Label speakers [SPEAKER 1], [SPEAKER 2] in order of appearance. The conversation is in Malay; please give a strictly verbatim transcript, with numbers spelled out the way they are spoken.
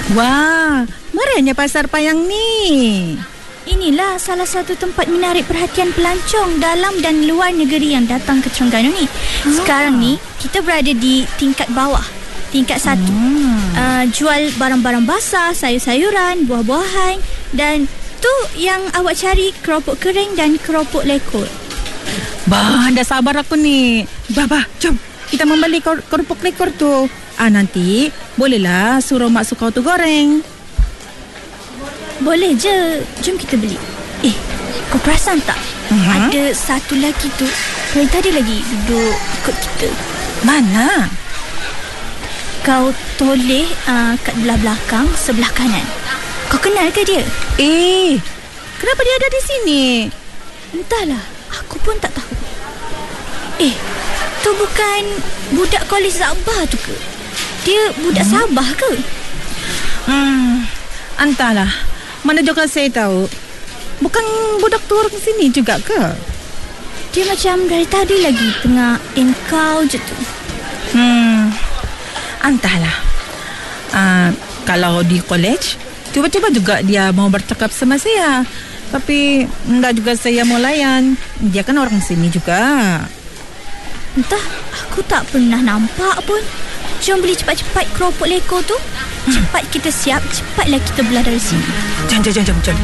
[SPEAKER 1] Wah, merahnya Pasar Payang ni.
[SPEAKER 2] Inilah salah satu tempat menarik perhatian pelancong dalam dan luar negeri yang datang ke Terengganu ni. Sekarang ni kita berada di tingkat bawah, tingkat satu. hmm. uh, Jual barang-barang basah, sayur-sayuran, buah-buahan. Dan tu yang awak cari, keropok kering dan keropok lekor.
[SPEAKER 1] Bah, dah sabar aku ni. Bah, bah, jom kita membeli kor- keropok lekor tu. Ah, nanti bolehlah suruh mak suka tu goreng.
[SPEAKER 2] Boleh je, jom kita beli. Eh, kau perasan tak? Uh-huh. Ada satu lelaki tu dari tadi lagi duduk ikut kita.
[SPEAKER 1] Mana?
[SPEAKER 2] Kau toleh uh, kat belah belakang sebelah kanan. Kau kenal ke dia?
[SPEAKER 1] Eh, kenapa dia ada di sini?
[SPEAKER 2] Entahlah, aku pun tak tahu. Eh, tu bukan budak kolej Sabah tu ke? Dia budak hmm. Sabah ke?
[SPEAKER 1] Hmm, entahlah. Mana juga saya tahu. Bukan budak tu orang sini juga ke?
[SPEAKER 2] Dia macam dari tadi lagi tengah engkau je tu.
[SPEAKER 1] Hmm, entahlah. uh, Kalau di college, cuba-cuba juga dia mau bercakap sama saya. Tapi enggak juga saya mau layan. Dia kan orang sini juga.
[SPEAKER 2] Entah, aku tak pernah nampak pun. Jom beli cepat-cepat keropok lekor tu. Cepat kita siap, cepatlah kita belah dari sini.
[SPEAKER 1] Jom, jom, jom, jom.